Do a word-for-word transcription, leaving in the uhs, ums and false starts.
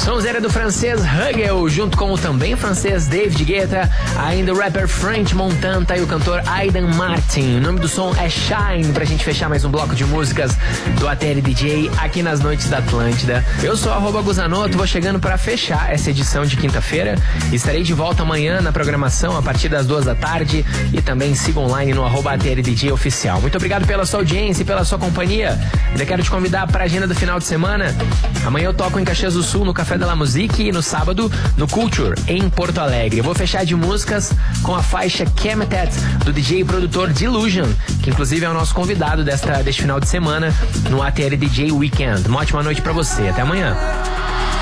Sonzeira do francês Hugel, junto com o também francês David Guetta, ainda o rapper French Montana e o cantor Aidan Martin. O nome do som é Shine, pra gente fechar mais um bloco de músicas do A T L D J aqui nas noites da Atlântida. Eu sou arroba Guzanoto, vou chegando pra fechar essa edição de quinta-feira. Estarei de volta amanhã na programação a partir das duas da tarde e também siga online no arroba A T L D J oficial. Muito obrigado pela sua audiência e pela sua companhia. Ainda quero te convidar para a agenda do final de semana. Amanhã eu toco em Caxias do Sul no Café de la Musique e no sábado no Culture em Porto Alegre. Eu vou fechar de músicas com a faixa Chemtet do D J e produtor Delusion, que inclusive é o nosso convidado desta, deste final de semana no A T L D J Weekend. Uma ótima noite para você. Até amanhã.